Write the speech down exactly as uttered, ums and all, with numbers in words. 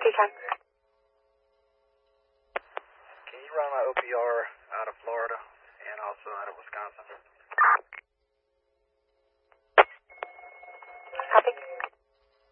Rocky Ken. Can you run my O P R out of Florida and also out of Wisconsin? Copy.